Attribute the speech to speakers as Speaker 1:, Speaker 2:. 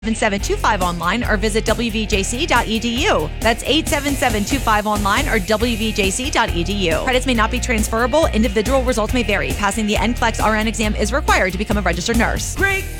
Speaker 1: 877-25 online or visit wvjc.edu. That's 877-25 online or wvjc.edu. Credits may not be transferable. Individual results may vary. Passing the NCLEX RN exam is required to become a registered nurse.
Speaker 2: Great